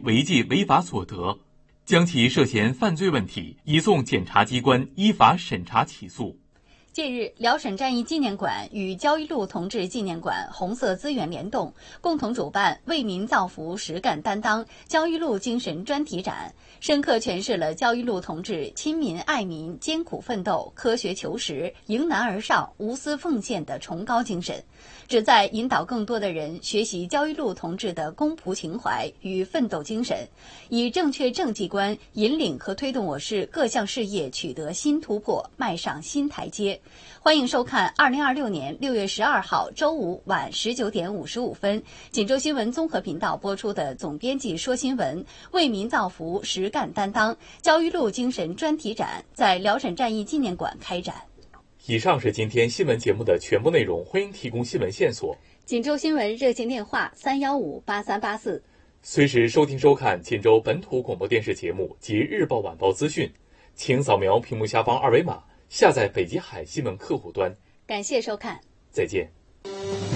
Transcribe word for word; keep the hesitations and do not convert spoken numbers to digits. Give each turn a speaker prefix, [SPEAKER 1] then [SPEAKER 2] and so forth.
[SPEAKER 1] 违纪违法所得，将其涉嫌犯罪问题移送检察机关依法审查起诉。
[SPEAKER 2] 近日，辽沈战役纪念馆与焦裕禄同志纪念馆红色资源联动，共同主办为民造福实干担当焦裕禄精神专题展，深刻诠释了焦裕禄同志亲民爱民、艰苦奋斗、科学求实、迎难而上、无私奉献的崇高精神，旨在引导更多的人学习焦裕禄同志的公仆情怀与奋斗精神，以正确政绩观引领和推动我市各项事业取得新突破，迈上新台阶。欢迎收看二零二六年六月十二号周五晚十九点五十五分，锦州新闻综合频道播出的总编辑说新闻为民造福实干担当焦裕禄精神专题展在辽沈战役纪念馆开展。
[SPEAKER 1] 以上是今天新闻节目的全部内容，欢迎提供新闻线索。
[SPEAKER 2] 锦州新闻热线电话三一五八三八四，
[SPEAKER 1] 随时收听收看锦州本土广播电视节目及日报晚报资讯，请扫描屏幕下方二维码下载北极海新闻客户端。
[SPEAKER 2] 感谢收看，
[SPEAKER 1] 再见。